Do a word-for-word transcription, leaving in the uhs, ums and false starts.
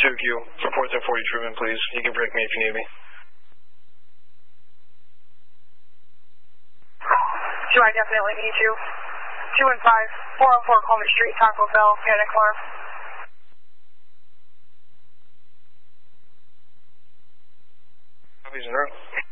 Pursuit Q, for fourteen forty Truman, please. You can break me if you need me. Two, I definitely need you. Two and five, four oh four Coleman Street, Taco Bell, panic alarm. Copies en route.